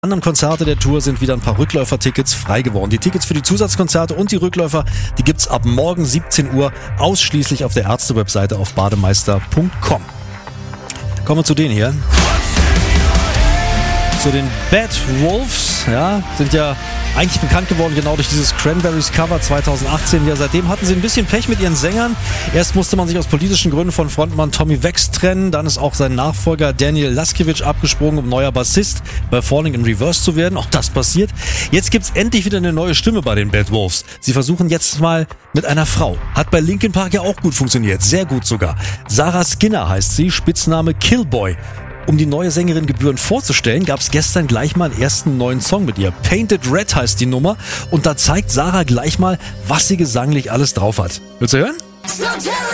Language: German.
Anderen Konzerte der Tour sind wieder ein paar Rückläufertickets frei geworden. Die Tickets für die Zusatzkonzerte und die Rückläufer, die gibt's ab morgen 17 Uhr ausschließlich auf der Ärzte-Webseite auf bademeister.com. Kommen wir zu denen hier. Zu den Bad Wolves, ja, sind ja eigentlich bekannt geworden genau durch dieses Cranberries Cover 2018. Ja, seitdem hatten sie ein bisschen Pech mit ihren Sängern. Erst musste man sich aus politischen Gründen von Frontmann Tommy Vex trennen. Dann ist auch sein Nachfolger Daniel Laskiewicz abgesprungen, um neuer Bassist bei Falling in Reverse zu werden. Auch das passiert. Jetzt gibt's endlich wieder eine neue Stimme bei den Bad Wolves. Sie versuchen jetzt mal mit einer Frau. Hat bei Linkin Park ja auch gut funktioniert. Sehr gut sogar. Sarah Skinner heißt sie, Spitzname Killboy. Um die neue Sängerin gebührend vorzustellen, gab es gestern gleich mal einen ersten neuen Song mit ihr. Painted Red heißt die Nummer und da zeigt Sarah gleich mal, was sie gesanglich alles drauf hat. Willst du hören?